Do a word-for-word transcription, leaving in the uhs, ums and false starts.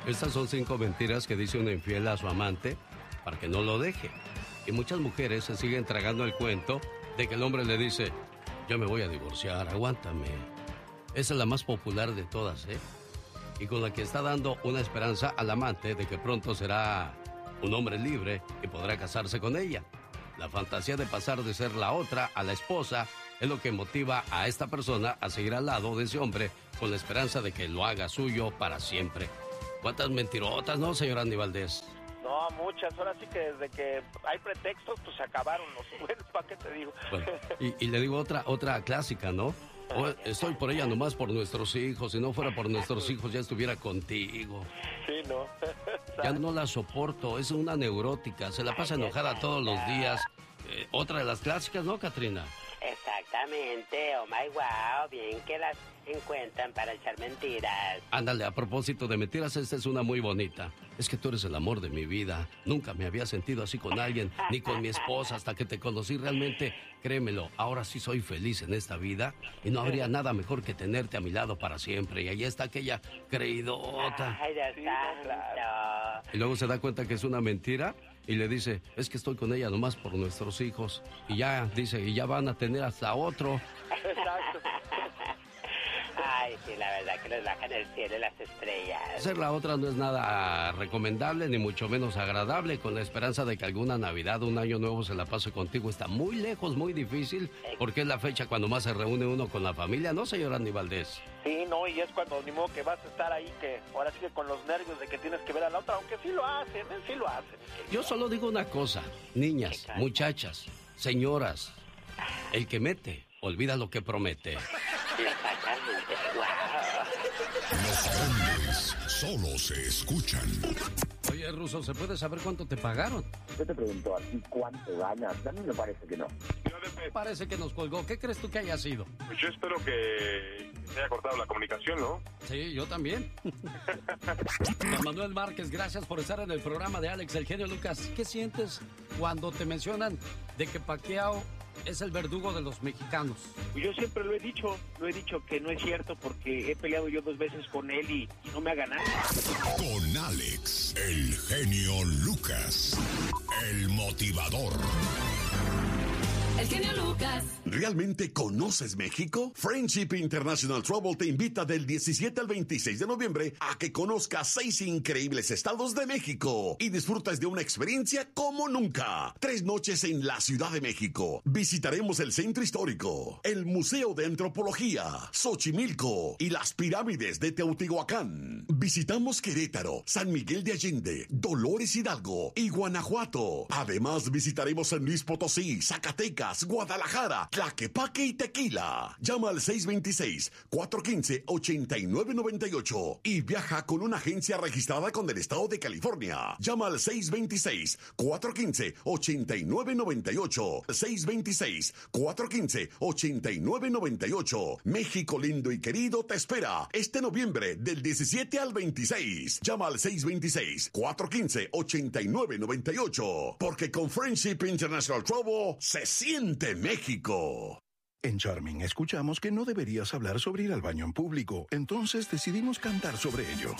Estas son cinco mentiras que dice una infiel a su amante para que no lo deje. Y muchas mujeres se siguen tragando el cuento de que el hombre le dice, yo me voy a divorciar, aguántame. Esa es la más popular de todas, ¿eh? Y con la que está dando una esperanza al amante de que pronto será un hombre libre y podrá casarse con ella. La fantasía de pasar de ser la otra a la esposa es lo que motiva a esta persona a seguir al lado de ese hombre con la esperanza de que lo haga suyo para siempre. ¿Cuántas mentirotas, no, señor Andy Valdés? No, muchas. Ahora sí que desde que hay pretextos, pues se acabaron los buenos, ¿para qué te digo? Bueno, y, y le digo otra, otra clásica, ¿no? O, estoy por ella nomás por nuestros hijos. Si no fuera por nuestros hijos, ya estuviera contigo. Sí, ¿no? Ya no la soporto, es una neurótica. Se la pasa enojada todos los días. Eh, otra de las clásicas, ¿no, Catrina? Exactamente, oh my wow, bien que las encuentran para echar mentiras. Ándale, a propósito de mentiras, esta es una muy bonita. Es que tú eres el amor de mi vida. Nunca me había sentido así con alguien, ni con mi esposa, hasta que te conocí realmente. Créemelo, ahora sí soy feliz en esta vida y no habría nada mejor que tenerte a mi lado para siempre. Y ahí está aquella creidota. Ay, Dios santo. Y luego se da cuenta que es una mentira y le dice, es que estoy con ella nomás por nuestros hijos. Y ya, dice, y ya van a tener hasta otro. Exacto. Ay, sí, la verdad que les bajan el cielo y las estrellas. Hacer la otra no es nada recomendable, ni mucho menos agradable. Con la esperanza de que alguna Navidad, un año nuevo se la pase contigo, está muy lejos, muy difícil, porque es la fecha cuando más se reúne uno con la familia, ¿no, señor Andy Valdés? Sí, no, y es cuando ni modo que vas a estar ahí, que ahora sí que con los nervios de que tienes que ver a la otra, aunque sí lo hacen, ¿eh? Sí lo hacen. Yo solo digo una cosa, niñas, muchachas, señoras, el que mete, olvida lo que promete. Exactamente, wow. Los grandes solo se escuchan. Oye, Ruso, ¿se puede saber cuánto te pagaron? Yo te pregunto a ti cuánto ganas. A mí me parece que no. Parece que nos colgó. ¿Qué crees tú que haya sido? Pues yo espero que se haya cortado la comunicación, ¿no? Sí, yo también. Juan Manuel Márquez, gracias por estar en el programa de Alex, el genio Lucas. ¿Qué sientes cuando te mencionan de que Pacquiao es el verdugo de los mexicanos? Yo siempre lo he dicho, lo he dicho que no es cierto porque he peleado yo dos veces con él y, y no me ha ganado. Con Alex, el genio Lucas, el motivador. El genio Lucas. ¿Realmente conoces México? Friendship International Travel te invita del diecisiete al veintiséis de noviembre a que conozcas seis increíbles estados de México y disfrutes de una experiencia como nunca. Tres noches en la Ciudad de México. Visitaremos el Centro Histórico, el Museo de Antropología, Xochimilco y las pirámides de Teotihuacán. Visitamos Querétaro, San Miguel de Allende, Dolores Hidalgo y Guanajuato. Además visitaremos San Luis Potosí, Zacatecas, Guadalajara, Tlaquepaque y Tequila. Llama al seis dos seis, cuatro uno cinco, ocho nueve nueve ocho y viaja con una agencia registrada con el estado de California. Llama al seis dos seis, cuatro uno cinco, ocho nueve nueve ocho. seis dos seis, cuatro uno cinco, ocho nueve nueve ocho. México lindo y querido te espera este noviembre del diecisiete al veintiséis. Llama al seis dos seis, cuatro uno cinco, ocho nueve nueve ocho. Porque con Friendship International Travel se siente México. En Charming escuchamos que no deberías hablar sobre ir al baño en público, entonces decidimos cantar sobre ello.